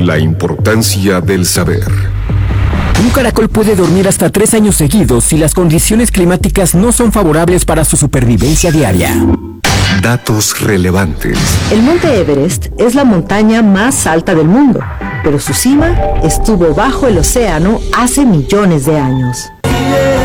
La importancia del saber. Un caracol puede dormir hasta 3 años seguidos si las condiciones climáticas no son favorables para su supervivencia diaria. Datos relevantes. El monte Everest es la montaña más alta del mundo, pero su cima estuvo bajo el océano hace millones de años.